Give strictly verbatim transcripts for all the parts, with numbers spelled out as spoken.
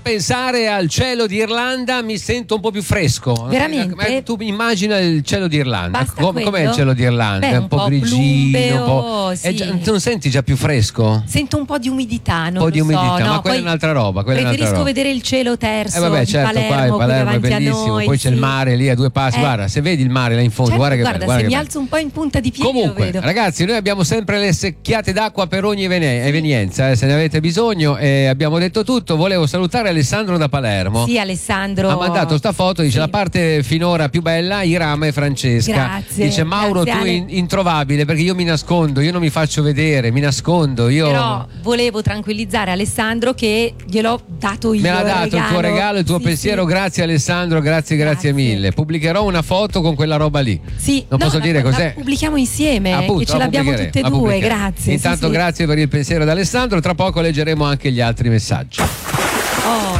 pensare al cielo d'Irlanda mi sento un po' più fresco. Veramente? Eh, tu immagina il cielo d'Irlanda. Basta Com- com'è il quello? cielo d'Irlanda? Beh, È un un po' po' grigino, un po'. plumbeo, è sì. già- non senti già più fresco? Sento un po' di umidità, non Un po' di lo umidità, so, ma no? quella è Poi un'altra roba. Quella è un'altra preferisco roba. vedere il cielo terzo Eh vabbè, di certo, Palermo, qua il qui Palermo è davanti a bellissimo, noi, poi c'è sì. il mare lì a due passi. Eh. Guarda, se vedi il mare là in fondo, Certo, guarda che guarda, bello, guarda se che mi bello. alzo un po' in punta di piedi Comunque, lo vedo. ragazzi, noi abbiamo sempre le secchiate d'acqua per ogni evene- evenienza, eh, se ne avete bisogno. Eh, abbiamo detto tutto. Volevo salutare Alessandro da Palermo. Sì, Alessandro. Ha mandato sta foto, dice Sì. la parte finora più bella, Iram e Francesca. Grazie, Dice Mauro, grazie, tu Ale. in- introvabile perché io mi nascondo, io non mi faccio vedere, mi nascondo. Io... Però volevo tranquillizzare Alessandro che gliel'ho dato io. Me l'ha il dato regalo. il tuo regalo, il tuo Sì, pensiero. sì. Grazie Alessandro, grazie, grazie, Grazie. mille. Pubblicherò una foto con quella roba lì. Sì, Non no, posso la- dire la cos'è. pubblichiamo insieme, Appunto, che ce la l'abbiamo pubblicheremo, tutte e la due, pubblicheremo. grazie. Intanto sì, sì. grazie per il pensiero ad Alessandro, tra poco leggeremo anche gli altri messaggi. Oh.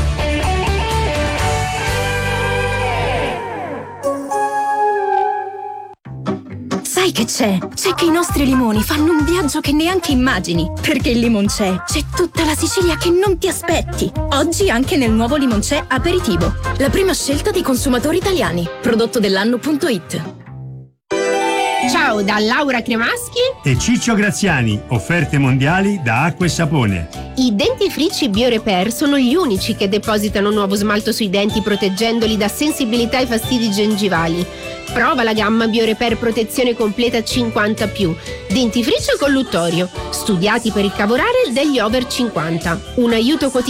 Sai che c'è? C'è che i nostri limoni fanno un viaggio che neanche immagini. Perché il Limoncè c'è tutta la Sicilia che non ti aspetti. Oggi anche nel nuovo Limoncè Aperitivo. La prima scelta dei consumatori italiani. Prodotto dell'anno punto it. Ciao da Laura Cremaschi. E Ciccio Graziani, offerte mondiali da acqua e sapone. I dentifrici BioRepair sono gli unici che depositano nuovo smalto sui denti proteggendoli da sensibilità e fastidi gengivali. Prova la gamma BioRepair protezione completa cinquanta più, dentifricio colluttorio, studiati per il cavorare degli over cinquanta. Un aiuto quotidiano